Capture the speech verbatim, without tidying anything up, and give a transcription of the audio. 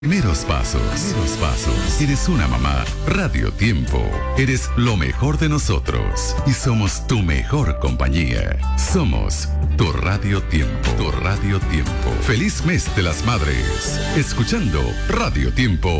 Primeros pasos, primeros pasos. Eres una mamá. Radio Tiempo. Eres lo mejor de nosotros y somos tu mejor compañía. Somos tu Radio Tiempo. Tu Radio Tiempo. Feliz mes de las madres. Escuchando Radio Tiempo